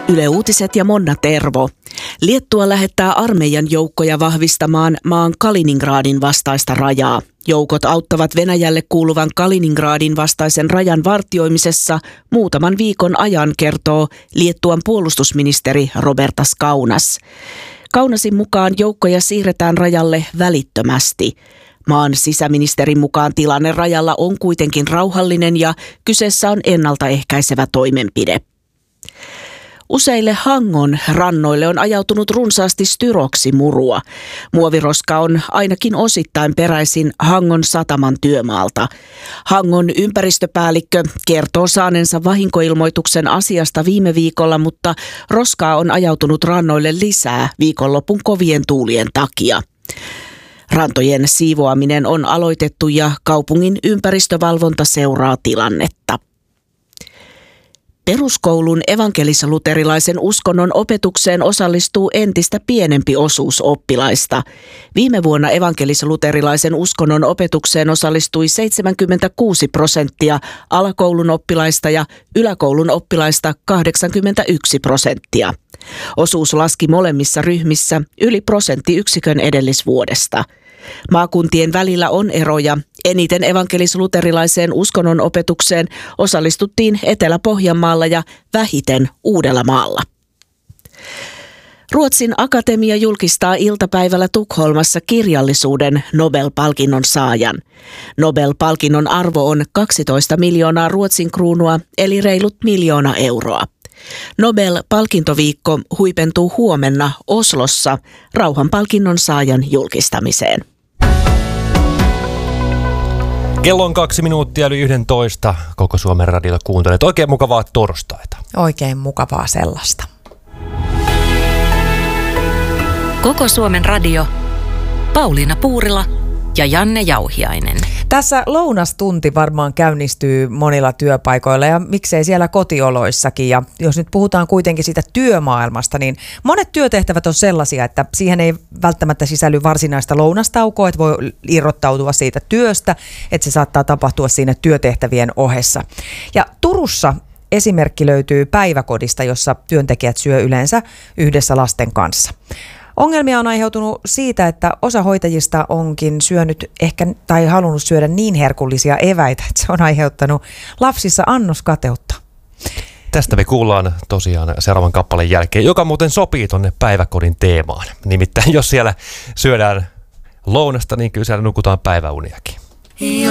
Yle Uutiset ja Monna Tervo. Liettua lähettää armeijan joukkoja vahvistamaan maan Kaliningradin vastaista rajaa. Joukot auttavat Venäjälle kuuluvan Kaliningradin vastaisen rajan vartioimisessa muutaman viikon ajan, kertoo Liettuan puolustusministeri Robertas Kaunas. Kaunasin mukaan joukkoja siirretään rajalle välittömästi. Maan sisäministerin mukaan tilanne rajalla on kuitenkin rauhallinen ja kyseessä on ennaltaehkäisevä toimenpide. Useille Hangon rannoille on ajautunut runsaasti styroksimurua. Muoviroska on ainakin osittain peräisin Hangon sataman työmaalta. Hangon ympäristöpäällikkö kertoo saaneensa vahinkoilmoituksen asiasta viime viikolla, mutta roskaa on ajautunut rannoille lisää viikonlopun kovien tuulien takia. Rantojen siivoaminen on aloitettu ja kaupungin ympäristövalvonta seuraa tilannetta. Peruskoulun evankelis-luterilaisen uskonnon opetukseen osallistuu entistä pienempi osuus oppilaista. Viime vuonna evankelis-luterilaisen uskonnon opetukseen osallistui 76% alakoulun oppilaista ja yläkoulun oppilaista 81%. Osuus laski molemmissa ryhmissä yli prosenttiyksikön edellisvuodesta. Maakuntien välillä on eroja. Eniten evankelis-luterilaiseen uskonnon opetukseen osallistuttiin Etelä-Pohjanmaalla ja vähiten Uudellamaalla. Ruotsin akatemia julkistaa iltapäivällä Tukholmassa kirjallisuuden Nobel-palkinnon saajan. Nobel-palkinnon arvo on 12 miljoonaa Ruotsin kruunua eli reilut 1 000 000 euroa. Nobel-palkintoviikko huipentuu huomenna Oslossa rauhanpalkinnon saajan julkistamiseen. Kello on 2 minuuttia yli 11. Koko Suomen radiota kuuntelet. Oikein mukavaa torstaita. Oikein mukavaa sellaista. Koko Suomen radio. Pauliina Puurila ja Janne Jauhiainen. Tässä lounastunti varmaan käynnistyy monilla työpaikoilla ja miksei siellä kotioloissakin. Ja jos nyt puhutaan kuitenkin siitä työmaailmasta, niin monet työtehtävät on sellaisia, että siihen ei välttämättä sisälly varsinaista lounastaukoa, että voi irrottautua siitä työstä, että se saattaa tapahtua siinä työtehtävien ohessa. Ja Turussa esimerkki löytyy päiväkodista, jossa työntekijät syö yleensä yhdessä lasten kanssa. Ongelmia on aiheutunut siitä, että osa hoitajista onkin syönyt ehkä tai halunnut syödä niin herkullisia eväitä, että se on aiheuttanut lapsissa annoskateutta. Tästä me kuullaan tosiaan seuraavan kappaleen jälkeen, joka muuten sopii tonne päiväkodin teemaan. Nimittäin jos siellä syödään lounasta, niin kyllä siellä nukutaan päiväuniakin.